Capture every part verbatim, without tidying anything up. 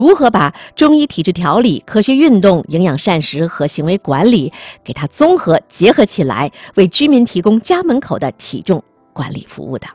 如何把中医体质调理、科学运动、营养膳食和行为管理给它综合结合起来，为居民提供家门口的体重管理服务的。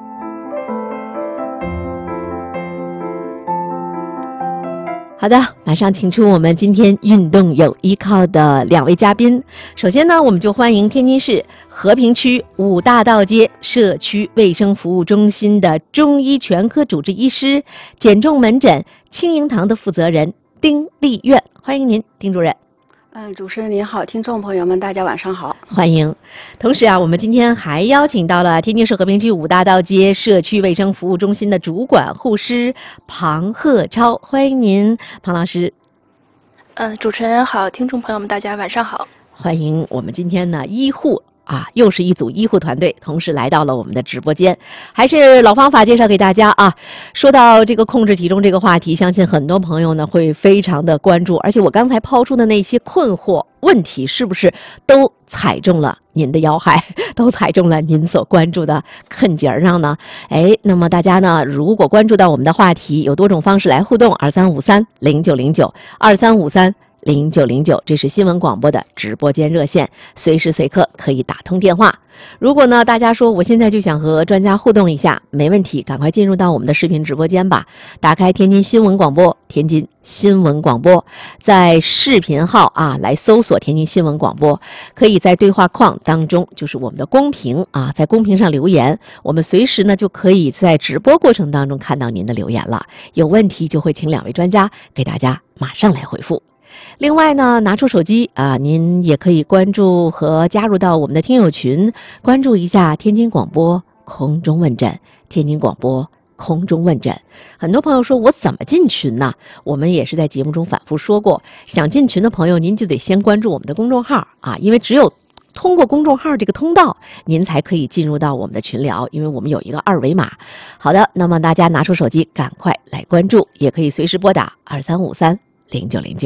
好的，马上请出我们今天运动有依靠的两位嘉宾。首先呢，我们就欢迎天津市和平区五大道街社区卫生服务中心的中医全科主治医师、减重门诊青盈堂的负责人丁丽苑，欢迎您，丁主任。 嗯，主持人您好，听众朋友们，大家晚上好， 欢迎。同时啊，我们今天还邀请到了天津市和平区五大道街社区卫生服务中心的主管护师庞鹤超，欢迎您，庞老师。 嗯，主持人好，听众朋友们，大家晚上好。 欢迎我们今天呢医护啊，又是一组医护团队，同时来到了我们的直播间。还是老方法介绍给大家啊。说到这个控制体重这个话题，相信很多朋友呢会非常的关注，而且我刚才抛出的那些困惑问题，是不是都踩中了您的要害，都踩中了您所关注的坑节上呢？哎，那么大家呢，如果关注到我们的话题，有多种方式来互动，二三五三零九零九，二三五三。零九零九，这是新闻广播的直播间热线，随时随刻可以打通电话。如果呢，大家说我现在就想和专家互动一下，没问题，赶快进入到我们的视频直播间吧。打开天津新闻广播，天津新闻广播，在视频号啊来搜索天津新闻广播，可以在对话框当中，就是我们的公屏啊，在公屏上留言，我们随时呢就可以在直播过程当中看到您的留言了。有问题就会请两位专家给大家马上来回复。另外呢，拿出手机啊，您也可以关注和加入到我们的听友群，关注一下天津广播空中问诊，天津广播空中问诊。很多朋友说我怎么进群呢？我们也是在节目中反复说过，想进群的朋友，您就得先关注我们的公众号啊，因为只有通过公众号这个通道，您才可以进入到我们的群聊，因为我们有一个二维码。好的，那么大家拿出手机赶快来关注，也可以随时拨打二三五三零九零九。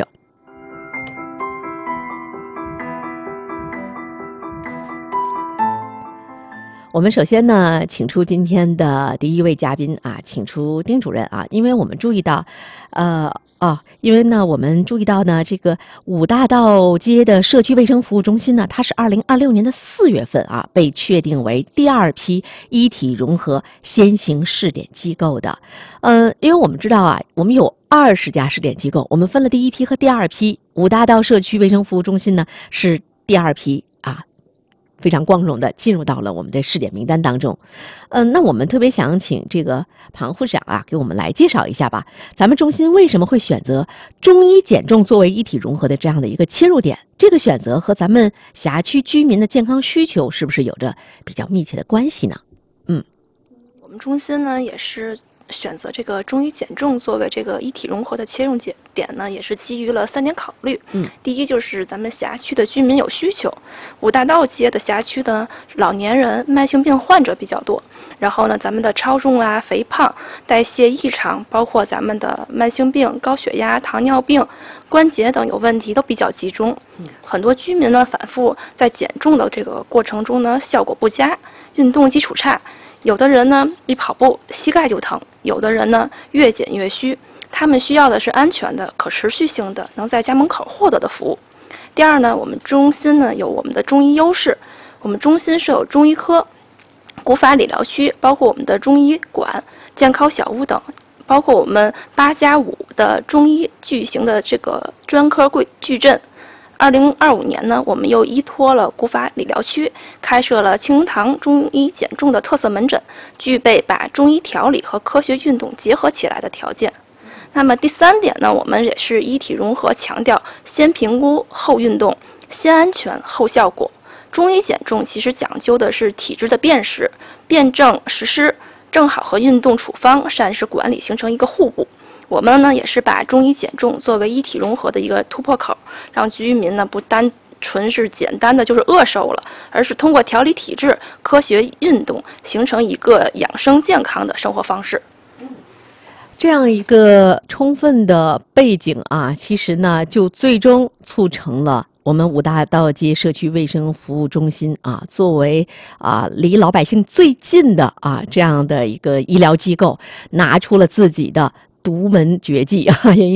我们首先呢，请出今天的第一位嘉宾啊，请出丁主任啊，因为我们注意到，呃，哦，因为呢，我们注意到呢，这个五大道街的社区卫生服务中心呢，它是二零二六年的四月份啊，被确定为第二批医体融合先行试点机构的。呃，因为我们知道啊，我们有二十家试点机构，我们分了第一批和第二批，五大道社区卫生服务中心呢是第二批啊。非常光荣的进入到了我们的试点名单当中。嗯、呃，那我们特别想请这个庞副长啊，给我们来介绍一下吧。咱们中心为什么会选择中医减重作为医体融合的这样的一个切入点？这个选择和咱们辖区居民的健康需求是不是有着比较密切的关系呢？嗯， 我们中心呢也是选择这个中医减重作为这个医体融合的切入点呢，也是基于了三点考虑。嗯，第一就是咱们辖区的居民有需求，五大道街的辖区的老年人、慢性病患者比较多。然后呢，咱们的超重啊、肥胖、代谢异常，包括咱们的慢性病、高血压、糖尿病、关节等有问题都比较集中。很多居民呢反复在减重的这个过程中呢，效果不佳，运动基础差。有的人呢一跑步膝盖就疼，有的人呢越减越虚，他们需要的是安全的、可持续性的、能在家门口获得的服务。第二呢，我们中心呢有我们的中医优势，我们中心设有中医科、古法理疗区，包括我们的中医馆、健康小屋等，包括我们八加五的中医巨型的这个专科柜矩阵。二零二五年呢，我们又依托了古法理疗区，开设了青盈堂中医减重的特色门诊，具备把中医调理和科学运动结合起来的条件。那么第三点呢，我们也是医体融合，强调先评估后运动，先安全后效果。中医减重其实讲究的是体质的辨识、辨证实施，正好和运动处方、膳食管理形成一个互补。我们呢也是把中医减重作为医体融合的一个突破口，让居民呢不单纯是简单的就是饿瘦了，而是通过调理体质、科学运动，形成一个养生健康的生活方式。 这样一个充分的背景啊，其实呢就最终促成了我们五大道街社区卫生服务中心啊，作为啊离老百姓最近的啊这样的一个医疗机构，拿出了自己的独门绝技啊，也